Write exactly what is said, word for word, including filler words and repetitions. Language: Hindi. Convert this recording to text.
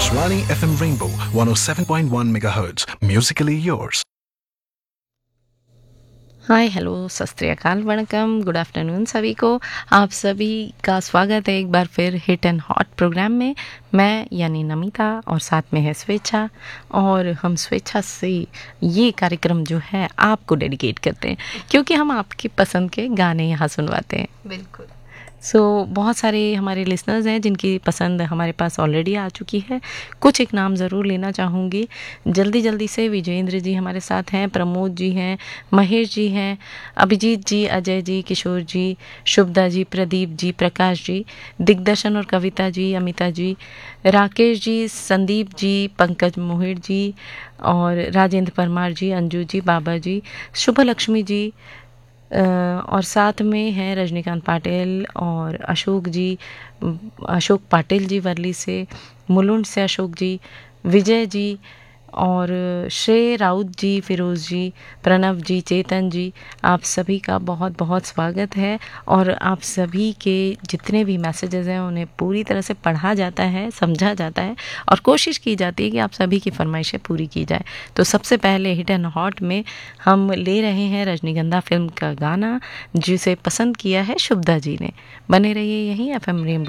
Akashvani F M Rainbow one oh seven point one megahertz. Musically yours. Hi hello सत श्री अकाल वणकम गुड आफ्टरनून सभी को। आप सभी का स्वागत है एक बार फिर हिट एंड हॉट प्रोग्राम में। मैं यानी नमिता और साथ में है स्वेच्छा, और हम स्वेच्छा से ये कार्यक्रम जो है आपको डेडिकेट करते हैं क्योंकि हम आपकी पसंद के गाने यहाँ सुनवाते हैं। बिल्कुल। सो so, बहुत सारे हमारे लिसनर्स हैं जिनकी पसंद हमारे पास ऑलरेडी आ चुकी है। कुछ एक नाम ज़रूर लेना चाहूँगी जल्दी जल्दी से। विजेंद्र जी हमारे साथ हैं, प्रमोद जी हैं, महेश जी हैं, अभिजीत जी, अजय जी, किशोर जी, शुभदा जी, प्रदीप जी, प्रकाश जी, दिग्दर्शन और कविता जी, अमिता जी, राकेश जी, संदीप जी, पंकज मोहित जी और राजेंद्र परमार जी, अंजू जी, बाबा जी, शुभ लक्ष्मी जी, और साथ में हैं रजनीकांत पाटिल और अशोक जी, अशोक पाटिल जी वर्ली से, मुलुंड से अशोक जी, विजय जी और श्रेय राउत जी, फिरोज़ जी, प्रणव जी, चेतन जी, आप सभी का बहुत बहुत स्वागत है। और आप सभी के जितने भी मैसेजेस हैं उन्हें पूरी तरह से पढ़ा जाता है, समझा जाता है और कोशिश की जाती है कि आप सभी की फरमाइशें पूरी की जाए। तो सबसे पहले हिट एंड हॉट में हम ले रहे हैं रजनीगंधा फिल्म का गाना जिसे पसंद किया है शुभदा जी ने। बने रहिए यहीं एफ एम रेनबो